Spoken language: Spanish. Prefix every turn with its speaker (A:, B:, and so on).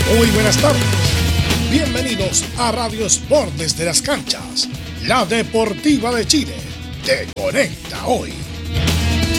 A: Muy buenas tardes. Bienvenidos a Radio Sport desde las canchas, la deportiva de Chile. Te conecta hoy.